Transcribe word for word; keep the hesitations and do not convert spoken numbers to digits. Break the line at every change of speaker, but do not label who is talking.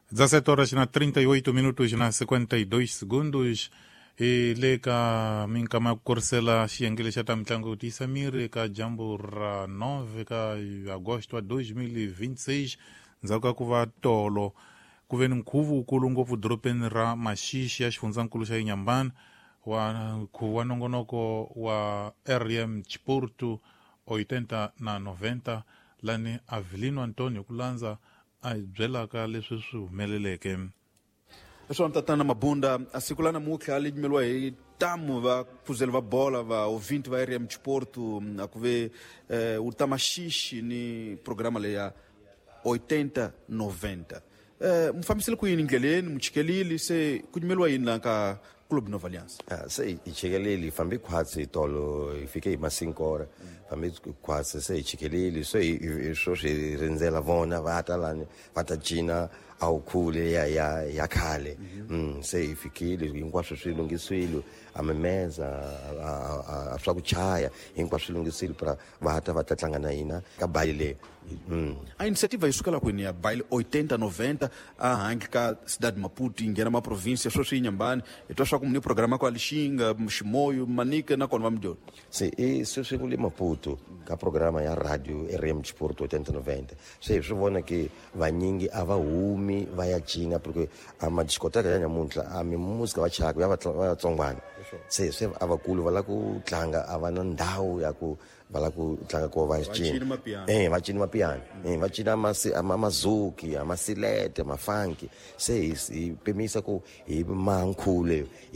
dezessete horas na trinta e oito minutos na cinquenta e dois segundos. E leka minka makukorsela xiengele xa tamtlango tisamir ka jambo ra nove ka agosto a dois mil e vinte e seis ndzhaku ka ku va tolo ku ve ni nkhuvo wukulu ngopfu doropeni ra Maxixe ya xifundzankulu xa Inhambane wa nkhuvo wa nongonoko wa R M Chiporto oitenta na noventa lani Avelino Antonio Kulanza a hi byelaka leswi swi humeleleke.
Pessoal, Tatana Mabunda, a circular na Mucla, ali de Meloé, Tamo, va puzel va bola, va ouvinte va R M Desporto, a que vê o Tamaxixe, ni programa leia oitenta noventa. Um família com ele inglês, um chiquelili, se com Meloé lá ka Clube Nova Aliança.
Ah, sei, chiquelili, família quase tolo, fiquei mais cinco horas. Família quase sei chiquelili, sei, só se renzela vona, va atalane, va tagina. Au khule ya ya ya khale mm se ifikile hinkwaswo swilungisile amemeza a swa ku chaya hinkwaswo swilungisile para vata va ta tlanga na hina ka baile. Mm.
A iniciativa isukela kwini ya baile oitenta noventa a hangi ka cidade Maputo ingena ma província swo swi Inhambane etwa swa ku muni programa kwa Lixinga, Mximoyo, Manica na kona vamjona.
Se e se se kule Maputo ka programa ya radio R M Desporto oitenta noventa se swi vona ke vanyingi ava humi va ya cina porque ama discoteca ya nyamuntlha a mi música va chaka ya va tsongwana se se avakulu va la ku tlanga ava na ndhawu ya ku va la ku tlanga ko va cina eh va cina mapiano eh va cina masi amazuki amasilete mafunky se i pemisa ku hi mankhule